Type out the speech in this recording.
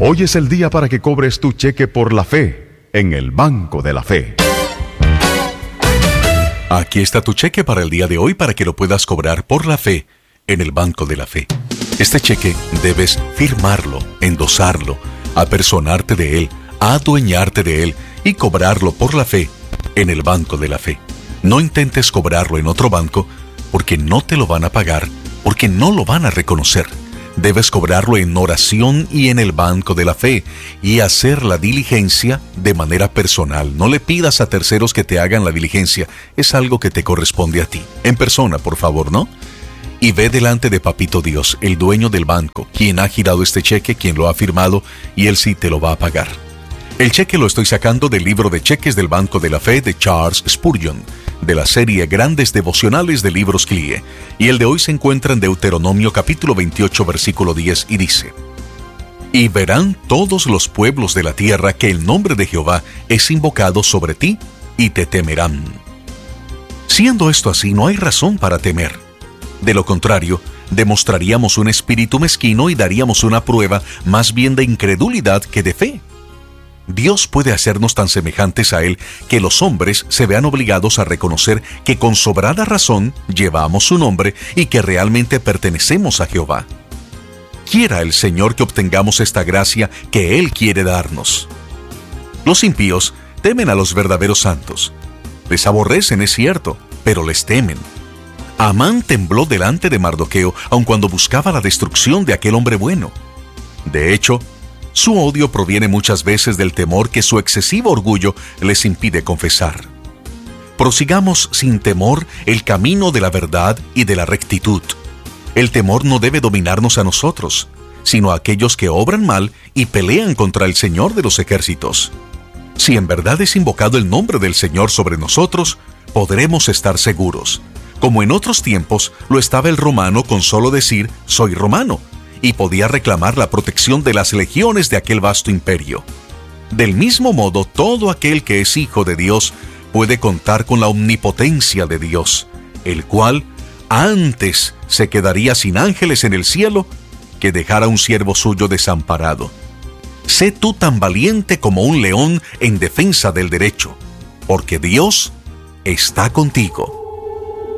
Hoy es el día para que cobres tu cheque por la fe en el Banco de la Fe. Aquí está tu cheque para el día de hoy para que lo puedas cobrar por la fe en el Banco de la Fe. Este cheque debes firmarlo, endosarlo, apersonarte de él, adueñarte de él y cobrarlo por la fe en el Banco de la Fe. No intentes cobrarlo en otro banco porque no te lo van a pagar, porque no lo van a reconocer. Debes cobrarlo en oración y en el Banco de la Fe y hacer la diligencia de manera personal. No le pidas a terceros que te hagan la diligencia. Es algo que te corresponde a ti. En persona, por favor, ¿no? Y ve delante de Papito Dios, el dueño del banco, quien ha girado este cheque, quien lo ha firmado, y él sí te lo va a pagar. El cheque lo estoy sacando del libro de cheques del Banco de la Fe de Charles Spurgeon, de la serie Grandes Devocionales de Libros Clie, y el de hoy se encuentra en Deuteronomio capítulo 28 versículo 10 y dice: Y verán todos los pueblos de la tierra que el nombre de Jehová es invocado sobre ti, y te temerán. Siendo esto así, no hay razón para temer. De lo contrario, demostraríamos un espíritu mezquino y daríamos una prueba más bien de incredulidad que de fe. Dios puede hacernos tan semejantes a Él que los hombres se vean obligados a reconocer que con sobrada razón llevamos su nombre y que realmente pertenecemos a Jehová. Quiera el Señor que obtengamos esta gracia que Él quiere darnos. Los impíos temen a los verdaderos santos. Les aborrecen, es cierto, pero les temen. Amán tembló delante de Mardoqueo aun cuando buscaba la destrucción de aquel hombre bueno. De hecho, su odio proviene muchas veces del temor que su excesivo orgullo les impide confesar. Prosigamos sin temor el camino de la verdad y de la rectitud. El temor no debe dominarnos a nosotros, sino a aquellos que obran mal y pelean contra el Señor de los ejércitos. Si en verdad es invocado el nombre del Señor sobre nosotros, podremos estar seguros, como en otros tiempos lo estaba el romano con solo decir «soy romano», y podía reclamar la protección de las legiones de aquel vasto imperio. Del mismo modo, todo aquel que es hijo de Dios puede contar con la omnipotencia de Dios, el cual antes se quedaría sin ángeles en el cielo que dejar a un siervo suyo desamparado. Sé tú tan valiente como un león en defensa del derecho, porque Dios está contigo.